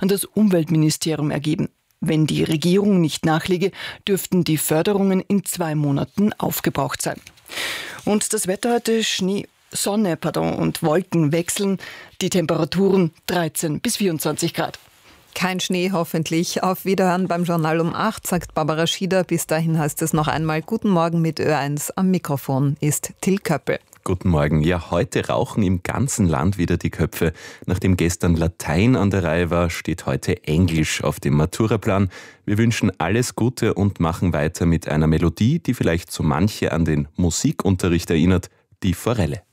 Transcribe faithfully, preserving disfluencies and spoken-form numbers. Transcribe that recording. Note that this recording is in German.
an das Umweltministerium ergeben. Wenn die Regierung nicht nachlege, dürften die Förderungen in zwei Monaten aufgebraucht sein. Und das Wetter heute: Schnee, Sonne pardon, und Wolken wechseln. Die Temperaturen dreizehn bis vierundzwanzig Grad. Kein Schnee hoffentlich. Auf Wiederhören beim Journal um acht, sagt Barbara Schieder. Bis dahin heißt es noch einmal Guten Morgen mit Ö eins. Am Mikrofon ist Till Köppel. Guten Morgen. Ja, heute rauchen im ganzen Land wieder die Köpfe. Nachdem gestern Latein an der Reihe war, steht heute Englisch auf dem Maturaplan. Wir wünschen alles Gute und machen weiter mit einer Melodie, die vielleicht so manche an den Musikunterricht erinnert, die Forelle.